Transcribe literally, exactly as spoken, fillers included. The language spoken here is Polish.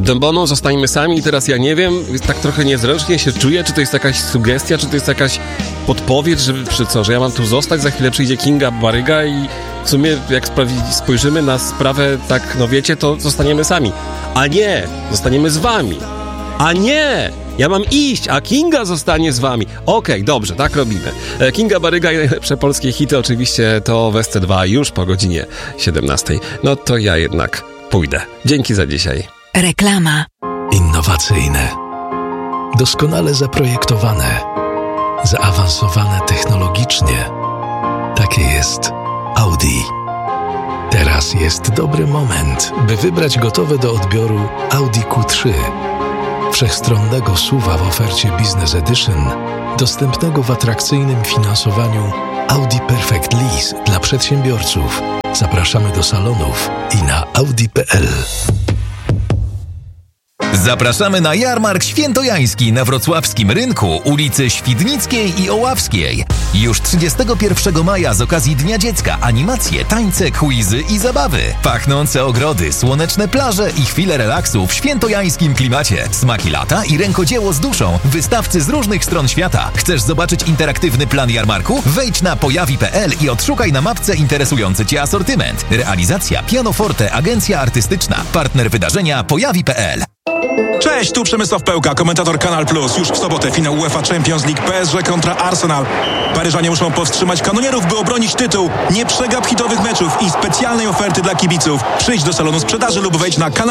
Dęboną zostańmy sami i teraz ja nie wiem, tak trochę niezręcznie się czuję, czy to jest jakaś sugestia, czy to jest jakaś podpowiedź, że, czy co, że ja mam tu zostać, za chwilę przyjdzie Kinga Baryga i w sumie jak sprawi- spojrzymy na sprawę tak, no wiecie, to zostaniemy sami. A nie, zostaniemy z wami. A nie! Ja mam iść, a Kinga zostanie z wami. Okej, okay, dobrze, tak robimy. Kinga Baryga i najlepsze polskie hity oczywiście to w S C dwa już po godzinie siedemnastej. No to ja jednak pójdę. Dzięki za dzisiaj. Reklama. Innowacyjne, doskonale zaprojektowane, zaawansowane technologicznie. Takie jest Audi. Teraz jest dobry moment, by wybrać gotowe do odbioru Audi Q trzy. Wszechstronnego S U V-a w ofercie Business Edition, dostępnego w atrakcyjnym finansowaniu Audi Perfect Lease dla przedsiębiorców. Zapraszamy do salonów i na audi kropka p l. Zapraszamy na jarmark świętojański na wrocławskim rynku, ulicy Świdnickiej i Oławskiej. Już trzydziestego pierwszego maja z okazji Dnia Dziecka animacje, tańce, quizy i zabawy. Pachnące ogrody, słoneczne plaże i chwile relaksu w świętojańskim klimacie. Smaki lata i rękodzieło z duszą. Wystawcy z różnych stron świata. Chcesz zobaczyć interaktywny plan jarmarku? Wejdź na pojawi kropka p l i odszukaj na mapce interesujący Cię asortyment. Realizacja Pianoforte, agencja artystyczna. Partner wydarzenia pojawi kropka p l. Cześć, tu Przemysław Pełka, komentator Kanal Plus. Już w sobotę finał UEFA Champions League P S G kontra Arsenal. Paryżanie muszą powstrzymać kanonierów, by obronić tytuł. Nie przegap hitowych meczów i specjalnej oferty dla kibiców. Przyjdź do salonu sprzedaży lub wejdź na kanal